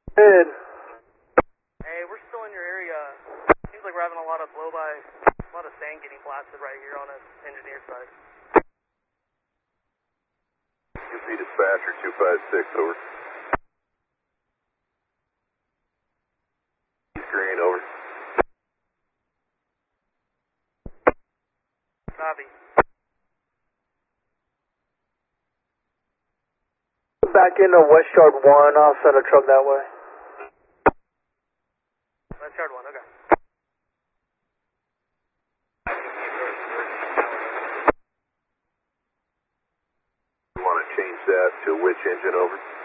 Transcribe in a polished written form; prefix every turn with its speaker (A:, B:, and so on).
A: Good.
B: Hey, we're still in your area. Seems like we're having a lot of blow-by, a lot of sand getting blasted right here on the engineer side.
C: UP dispatcher 256, over. Green, over.
B: Copy.
A: Back into West Yard 1, I'll send a truck that way.
B: West Yard 1, okay.
C: You want to change that to which engine, over?